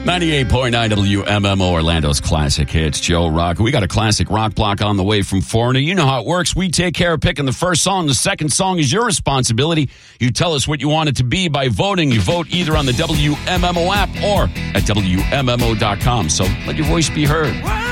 98.9 WMMO, Orlando's classic hits. Joe Rock. We got a classic rock block on the way from Foreigner. You know how it works. We take care of picking the first song. The second song is your responsibility. You tell us what you want it to be by voting. You vote either on the WMMO app or at WMMO.com. So let your voice be heard.